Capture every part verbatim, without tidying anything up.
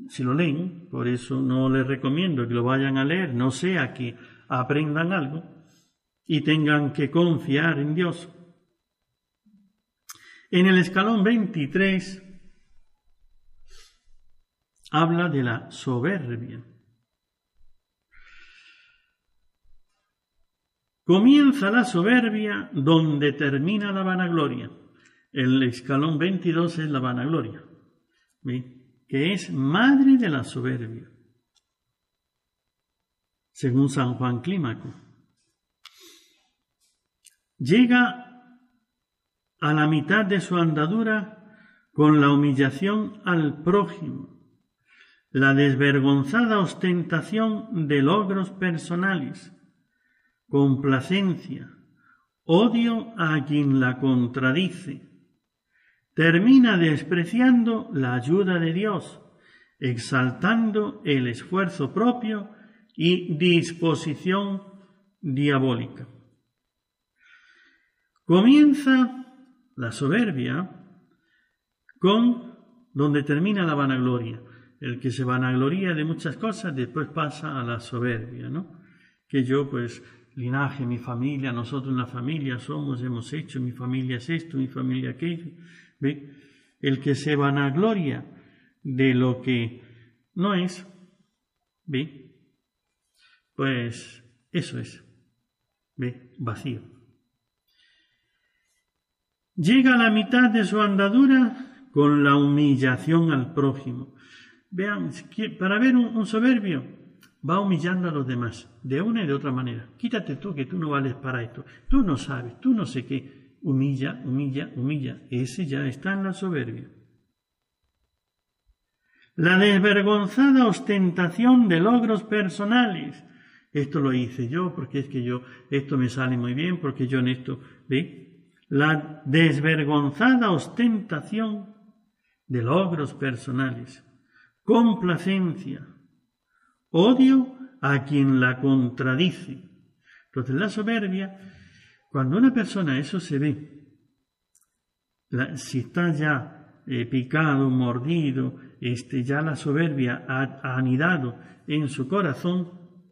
si lo leen, por eso no les recomiendo que lo vayan a leer, no sea que aprendan algo y tengan que confiar en Dios. En el escalón veintitrés habla de la soberbia. Comienza la soberbia donde termina la vanagloria. El escalón veintidós es la vanagloria, ¿sí?, que es madre de la soberbia, según San Juan Clímaco. Llega a la mitad de su andadura con la humillación al prójimo, la desvergonzada ostentación de logros personales, complacencia, odio a quien la contradice. Termina despreciando la ayuda de Dios, exaltando el esfuerzo propio y disposición diabólica. Comienza la soberbia con donde termina la vanagloria. El que se vanagloria de muchas cosas después pasa a la soberbia, ¿no? Que yo, pues, linaje, mi familia, nosotros una familia somos, hemos hecho, mi familia es esto, mi familia aquello. ¿Ve? El que se vanagloria de lo que no es, ¿ve? Pues eso es, ¿ve? Vacío. Llega a la mitad de su andadura con la humillación al prójimo. Vean, para ver un, un soberbio, va humillando a los demás, de una y de otra manera. Quítate tú, que tú no vales para esto. Tú no sabes, tú no sé qué. Humilla, humilla, humilla. Ese ya está en la soberbia. La desvergonzada ostentación de logros personales. Esto lo hice yo, porque es que yo, esto me sale muy bien, porque yo en esto, ¿ve? La desvergonzada ostentación de logros personales. Complacencia. Odio a quien la contradice. Entonces la soberbia, cuando una persona eso se ve, la, si está ya eh, picado, mordido, este, ya la soberbia ha, ha anidado en su corazón,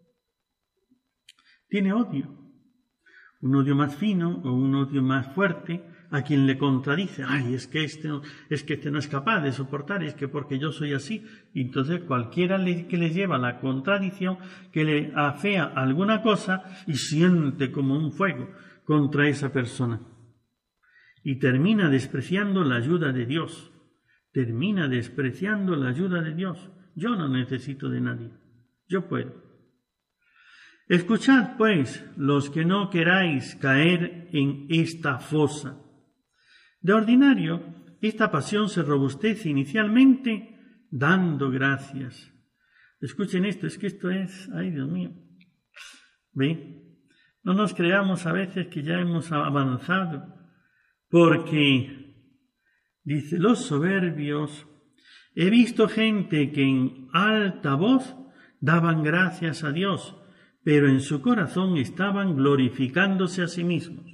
tiene odio. Un odio más fino o un odio más fuerte a quien le contradice. Ay, es que este no, es que este no es capaz de soportar, es que porque yo soy así. Y entonces cualquiera le, que le lleva la contradicción, que le afea alguna cosa y siente como un fuego contra esa persona. Y termina despreciando la ayuda de Dios. Termina despreciando la ayuda de Dios. Yo no necesito de nadie. Yo puedo. Escuchad, pues, los que no queráis caer en esta fosa. De ordinario, esta pasión se robustece inicialmente dando gracias. Escuchen esto, es que esto es, ay Dios mío, ¿ve? No nos creamos a veces que ya hemos avanzado, porque, dice, los soberbios, he visto gente que en alta voz daban gracias a Dios, pero en su corazón estaban glorificándose a sí mismos.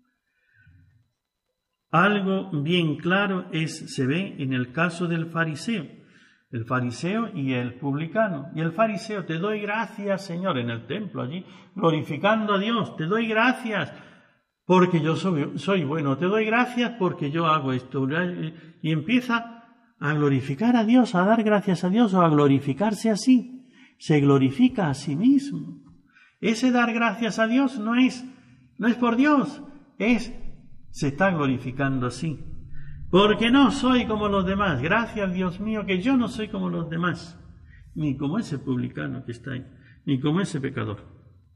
Algo bien claro es, se ve en el caso del fariseo, el fariseo y el publicano. Y el fariseo, te doy gracias, Señor, en el templo allí, glorificando a Dios, te doy gracias porque yo soy, soy bueno, te doy gracias porque yo hago esto. Y empieza a glorificar a Dios, a dar gracias a Dios o a glorificarse a sí. Se glorifica a sí mismo. Ese dar gracias a Dios no es, no es por Dios, es, se está glorificando así. Porque no soy como los demás. Gracias, Dios mío, que yo no soy como los demás. Ni como ese publicano que está ahí, ni como ese pecador.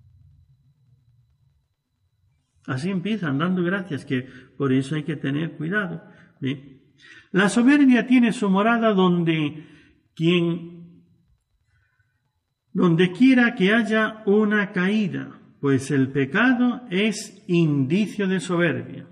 Así empiezan dando gracias, que por eso hay que tener cuidado. ¿Sí? La soberbia tiene su morada donde quien, donde quiera que haya una caída, pues el pecado es indicio de soberbia.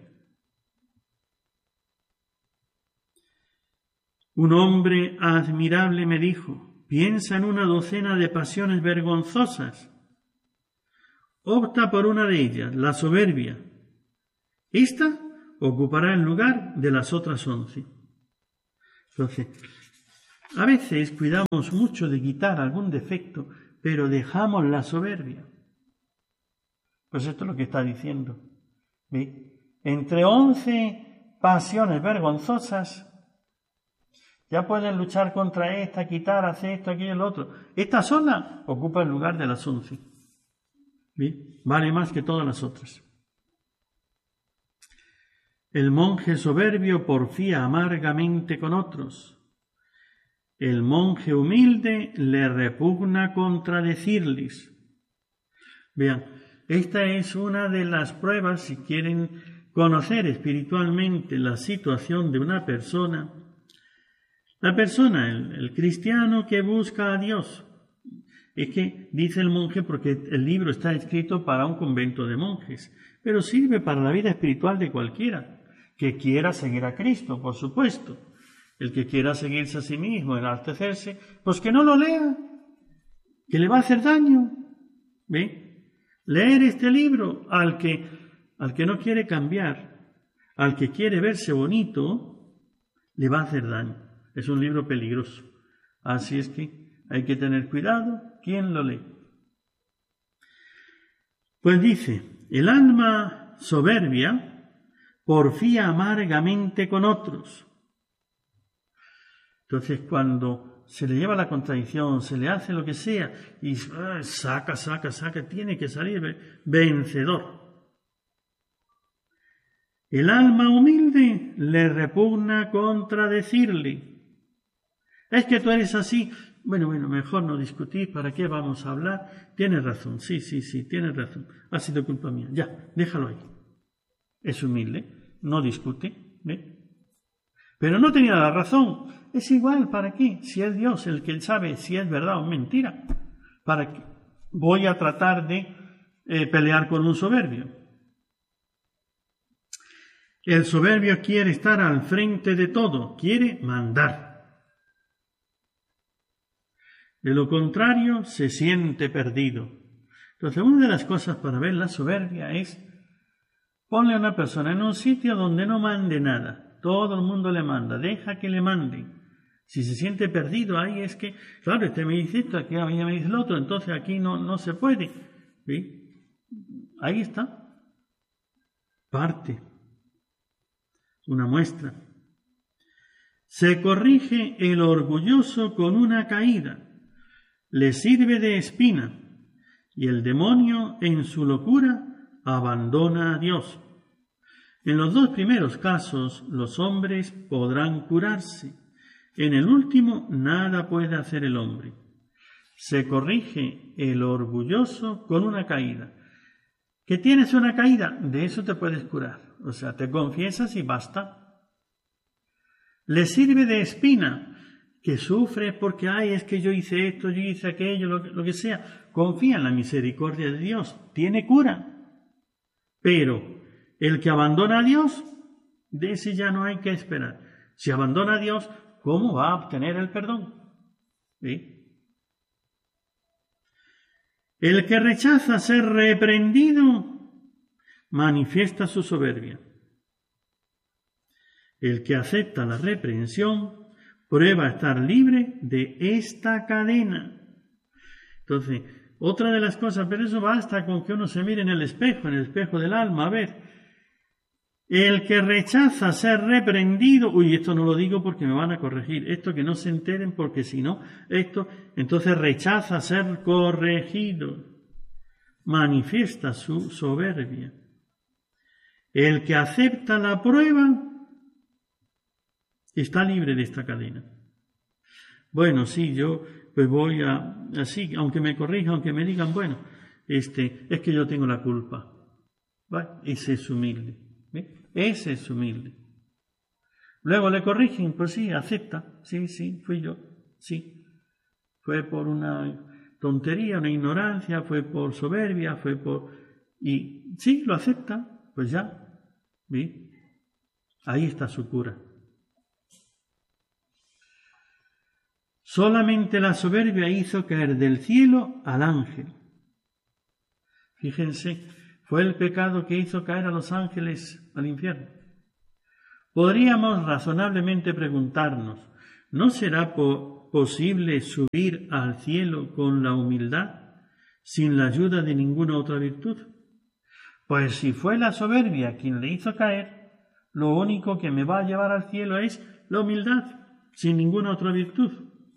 Un hombre admirable me dijo, piensa en una docena de pasiones vergonzosas. Opta por una de ellas, la soberbia. Esta ocupará el lugar de las otras once. Entonces, A veces cuidamos mucho de quitar algún defecto, pero dejamos la soberbia. Pues esto es lo que está diciendo. ¿Ve? Entre once pasiones vergonzosas, ya pueden luchar contra esta, quitar, hacer esto, aquello y lo otro. Esta sola ocupa el lugar de las once. ¿Ve? Vale más que todas las otras. El monje soberbio porfía amargamente con otros. El monje humilde le repugna contradecirles. Vean, esta es una de las pruebas, si quieren conocer espiritualmente la situación de una persona. La persona, el, el cristiano que busca a Dios. Es que, dice el monje, porque el libro está escrito para un convento de monjes, pero sirve para la vida espiritual de cualquiera que quiera seguir a Cristo, por supuesto. El que quiera seguirse a sí mismo, enaltecerse, pues que no lo lea, que le va a hacer daño. ¿Ve? Leer este libro al que, al que no quiere cambiar, al que quiere verse bonito, le va a hacer daño. Es un libro peligroso. Así es que hay que tener cuidado quién lo lee. Pues dice, el alma soberbia porfía amargamente con otros. Entonces, cuando se le lleva la contradicción, se le hace lo que sea, y ah, saca, saca, saca, tiene que salir vencedor. El alma humilde le repugna contradecirle. Es que tú eres así. Bueno, bueno, mejor no discutir, ¿para qué vamos a hablar? Tienes razón, sí, sí, sí, tienes razón. Ha sido culpa mía. Ya, déjalo ahí. Es humilde, no discute, ¿ve? Pero no tenía la razón. Es igual, ¿para qué? Si es Dios el que sabe si es verdad o mentira. ¿Para qué voy a tratar de eh, pelear con un soberbio? El soberbio quiere estar al frente de todo, quiere mandar. De lo contrario, se siente perdido. Entonces, una de las cosas para ver la soberbia es ponle a una persona en un sitio donde no mande nada. Todo el mundo le manda, deja que le manden. Si se siente perdido, ahí es que, claro, este me dice esto, aquí a mí me dice el otro, entonces aquí no, no se puede. ¿Sí? Ahí está. Parte. Una muestra. Se corrige el orgulloso con una caída. Le sirve de espina. Y el demonio, en su locura, abandona a Dios. En los dos primeros casos, los hombres podrán curarse. En el último, nada puede hacer el hombre. Se corrige el orgulloso con una caída. ¿Que tienes una caída? De eso te puedes curar. O sea, te confiesas y basta. Le sirve de espina, que sufre porque, ay, es que yo hice esto, yo hice aquello, lo, lo que sea. Confía en la misericordia de Dios. Tiene cura. Pero el que abandona a Dios, de ese ya no hay que esperar. Si abandona a Dios, ¿cómo va a obtener el perdón? ¿Sí? El que rechaza ser reprendido manifiesta su soberbia. El que acepta la reprensión prueba estar libre de esta cadena. Entonces, otra de las cosas, pero eso basta con que uno se mire en el espejo, en el espejo del alma, a ver. El que rechaza ser reprendido, uy, esto no lo digo porque me van a corregir, esto que no se enteren porque si no, esto, entonces rechaza ser corregido, manifiesta su soberbia. El que acepta la prueba está libre de esta cadena. Bueno, sí, yo pues voy a, así, aunque me corrijan, aunque me digan, bueno, este, es que yo tengo la culpa. ¿Vale? Ese es humilde. ¿Ve? Ese es humilde. Luego le corrigen, pues sí, acepta. Sí, sí, fui yo. Sí. Fue por una tontería, una ignorancia, fue por soberbia, fue por... Y sí, lo acepta, pues ya. ¿Ve? Ahí está su cura. Solamente la soberbia hizo caer del cielo al ángel. Fíjense, fue el pecado que hizo caer a los ángeles al infierno. Podríamos razonablemente preguntarnos, ¿no será por posible subir al cielo con la humildad sin la ayuda de ninguna otra virtud? Pues si fue la soberbia quien le hizo caer, lo único que me va a llevar al cielo es la humildad, sin ninguna otra virtud.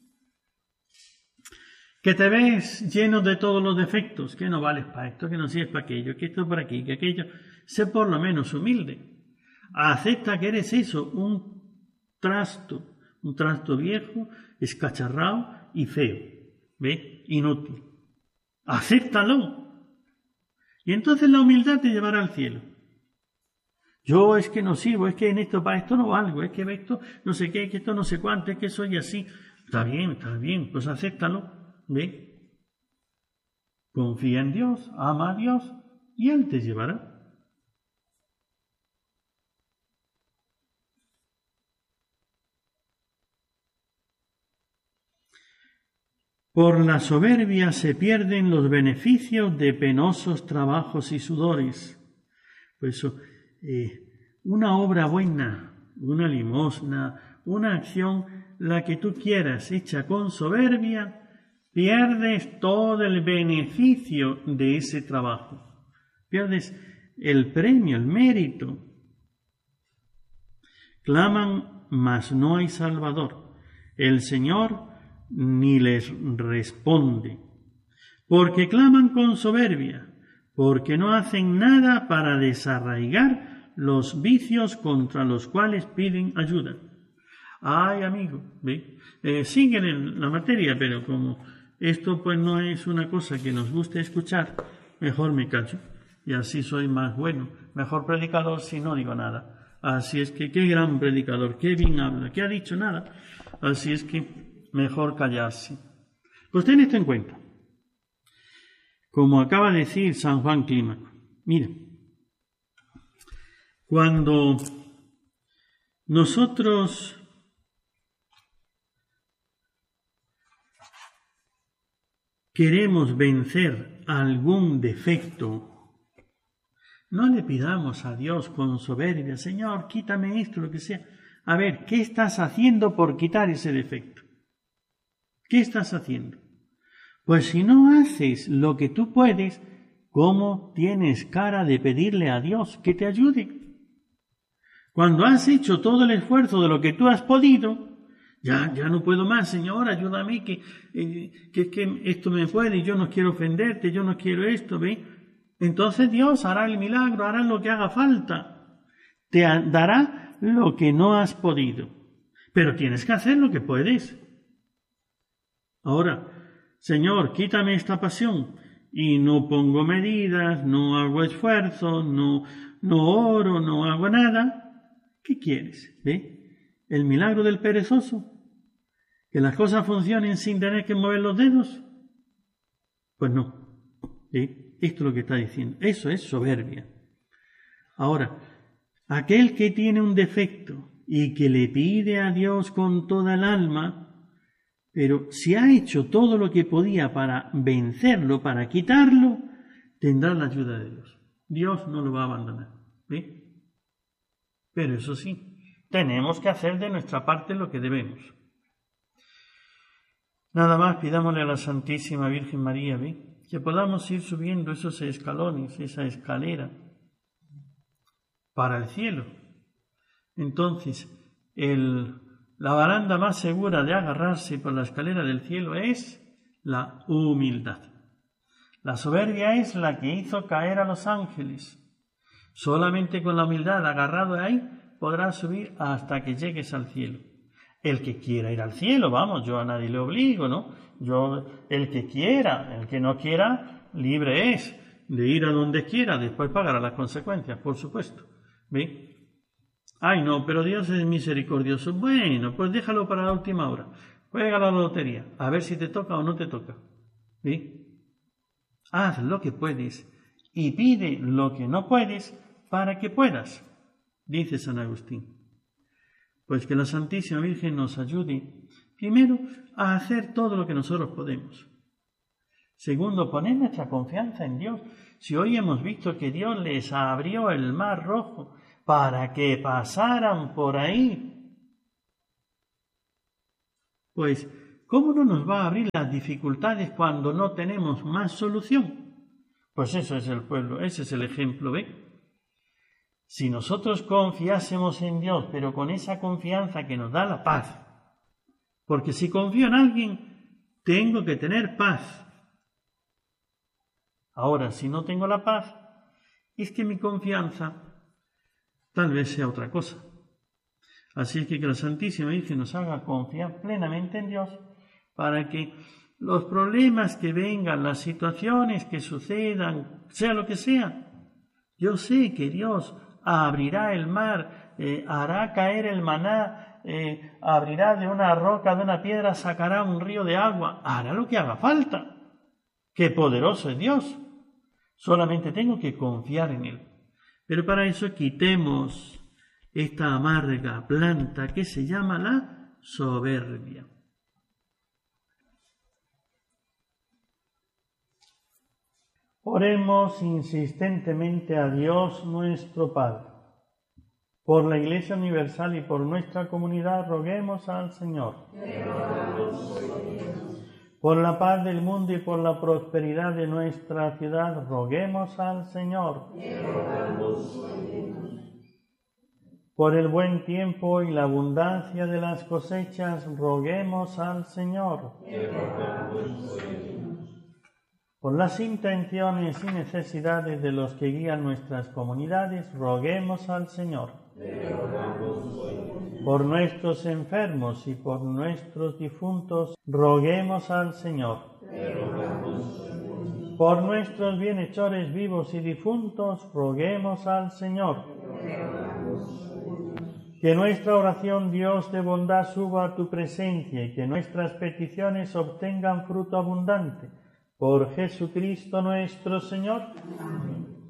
Que te ves lleno de todos los defectos, que no vales para esto, que no sirves para aquello, que esto para aquí, que aquello. Sé por lo menos humilde. Acepta que eres eso, un trasto, un trasto viejo, escacharrado y feo, ¿ve? Inútil. Acéptalo. Y entonces la humildad te llevará al cielo. Yo es que no sirvo, es que en esto para esto no valgo, es que esto no sé qué, que esto no sé cuánto, es que soy así. Está bien, está bien, pues acéptalo. ¿Ve? Confía en Dios, ama a Dios y Él te llevará. Por la soberbia se pierden los beneficios de penosos trabajos y sudores. Por eso, eh, una obra buena, una limosna, una acción, la que tú quieras, hecha con soberbia, pierdes todo el beneficio de ese trabajo. Pierdes el premio, el mérito. Claman, mas no hay Salvador. El Señor ni les responde. Porque claman con soberbia, porque no hacen nada para desarraigar los vicios contra los cuales piden ayuda. Ay, amigo, ¿ve? Eh, siguen en la materia, pero como esto pues no es una cosa que nos guste escuchar, mejor me callo. Y así soy más bueno, mejor predicador si no digo nada. Así es que qué gran predicador, qué bien habla, qué ha dicho nada. Así es que mejor callarse. Pues ten esto en cuenta. Como acaba de decir San Juan Clímaco, mira, cuando nosotros queremos vencer algún defecto, no le pidamos a Dios con soberbia, Señor, quítame esto, lo que sea. A ver, ¿qué estás haciendo por quitar ese defecto? ¿Qué estás haciendo? Pues si no haces lo que tú puedes, ¿cómo tienes cara de pedirle a Dios que te ayude? Cuando has hecho todo el esfuerzo de lo que tú has podido, Ya, ya no puedo más, Señor, ayúdame, que, eh, que, que esto me puede y yo no quiero ofenderte, yo no quiero esto, ¿ve? Entonces Dios hará el milagro, hará lo que haga falta. Te dará lo que no has podido. Pero tienes que hacer lo que puedes. Ahora, Señor, quítame esta pasión. Y no pongo medidas, no hago esfuerzos, no, no oro, no hago nada. ¿Qué quieres? ¿Ve? ¿El milagro del perezoso? ¿Que las cosas funcionen sin tener que mover los dedos? Pues no. ¿Sí? Esto es lo que está diciendo. Eso es soberbia. Ahora, aquel que tiene un defecto y que le pide a Dios con toda el alma, pero si ha hecho todo lo que podía para vencerlo, para quitarlo, tendrá la ayuda de Dios. Dios no lo va a abandonar. ¿Sí? Pero eso sí, tenemos que hacer de nuestra parte lo que debemos. Nada más pidámosle a la Santísima Virgen María, ¿ve? Que podamos ir subiendo esos escalones, esa escalera, para el cielo. Entonces, el, la baranda más segura de agarrarse por la escalera del cielo es la humildad. La soberbia es la que hizo caer a los ángeles. Solamente con la humildad agarrado ahí podrás subir hasta que llegues al cielo. El que quiera ir al cielo, vamos, yo a nadie le obligo, ¿no? Yo, el que quiera, el que no quiera, libre es de ir a donde quiera, después pagará las consecuencias, por supuesto. ¿Ve? Ay, no, pero Dios es misericordioso. Bueno, pues déjalo para la última hora. Juega la lotería, a ver si te toca o no te toca. ¿Ve? Haz lo que puedes y pide lo que no puedes para que puedas, dice San Agustín. Pues que la Santísima Virgen nos ayude, primero, a hacer todo lo que nosotros podemos. Segundo, poner nuestra confianza en Dios. Si hoy hemos visto que Dios les abrió el mar rojo para que pasaran por ahí, pues ¿cómo no nos va a abrir las dificultades cuando no tenemos más solución? Pues eso es el pueblo, ese es el ejemplo, ¿ve? Si nosotros confiásemos en Dios, pero con esa confianza que nos da la paz, porque si confío en alguien, tengo que tener paz. Ahora, si no tengo la paz, es que mi confianza tal vez sea otra cosa. Así es que que la Santísima Virgen nos haga confiar plenamente en Dios para que los problemas que vengan, las situaciones que sucedan, sea lo que sea, yo sé que Dios abrirá el mar, eh, hará caer el maná, eh, abrirá de una roca, de una piedra, sacará un río de agua, hará lo que haga falta. ¡Qué poderoso es Dios! Solamente tengo que confiar en Él. Pero para eso quitemos esta amarga planta que se llama la soberbia. Oremos insistentemente a Dios nuestro Padre. Por la Iglesia Universal y por nuestra comunidad roguemos al Señor. Por la paz del mundo y por la prosperidad de nuestra ciudad roguemos al Señor. Por el buen tiempo y la abundancia de las cosechas roguemos al Señor. Por las intenciones y necesidades de los que guían nuestras comunidades, roguemos al Señor. Por nuestros enfermos y por nuestros difuntos, roguemos al Señor. Por nuestros bienhechores vivos y difuntos, roguemos al Señor. Que nuestra oración, Dios de bondad, suba a tu presencia y que nuestras peticiones obtengan fruto abundante. Por Jesucristo nuestro Señor. Amén.